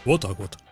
Вот так вот.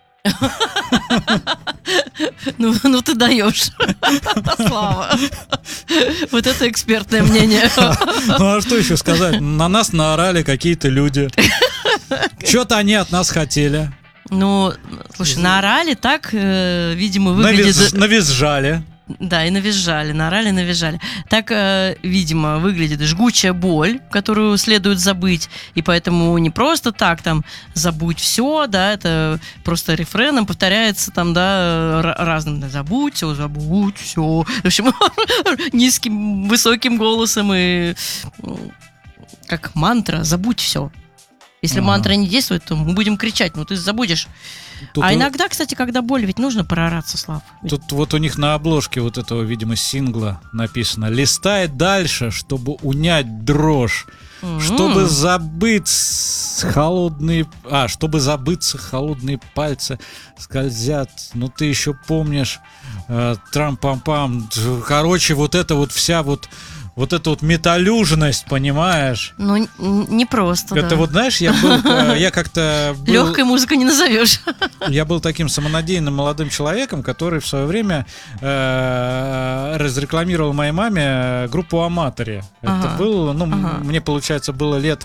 Ну ты даешь, Слава. Вот это экспертное мнение. Ну а что еще сказать? На нас наорали какие-то люди. Что-то они от нас хотели. Ну, слушай, наорали так, видимо, выглядит... Навизжали. Да, и навизжали, наорали, навизжали. Так, видимо, выглядит жгучая боль, которую следует забыть, и поэтому не просто так там забудь все, да, это просто рефреном повторяется там, да, разным, да, забудь все, в общем, низким, высоким голосом и как мантра, забудь все. Если мантра не действует, то мы будем кричать, ну ты забудешь. Тут иногда, кстати, когда боль, ведь нужно проораться, Слав. Тут вот у них на обложке вот этого, видимо, сингла написано: «Листай дальше, чтобы унять дрожь, чтобы забыться холодные пальцы скользят». Ну ты еще помнишь, трам-пам-пам. Короче, вот это вот вся вот эта вот металюжность, понимаешь? Ну, не просто, это да. вот, знаешь, я как-то... Легкой музыкой не назовешь. Я был таким самонадеянным молодым человеком, который в свое время разрекламировал моей маме группу «Аматори». Это было, мне, получается, было лет...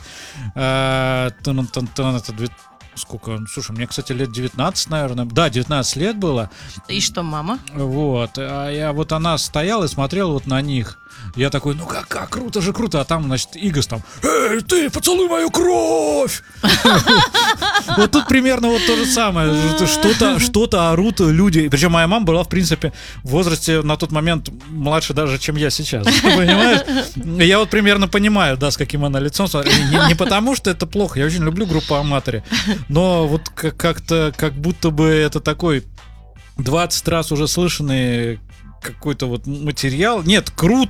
Сколько? Слушай, мне, кстати, лет 19, наверное. Да, 19 лет было. И что, мама? Вот. Она стояла и смотрела вот на них. Я такой, ну как круто же, круто. А там, значит, Игос там: «Эй, ты, поцелуй мою кровь!» Вот тут примерно вот то же самое. Что-то орут люди. Причем моя мама была, в принципе, в возрасте на тот момент младше даже, чем я сейчас. Понимаешь? Я вот примерно понимаю, да, с каким она лицом. Не потому, что это плохо. Я очень люблю группу «Аматори». Но вот как-то, как будто бы это такой 20 раз уже слышанный какой-то вот материал. Нет, круто.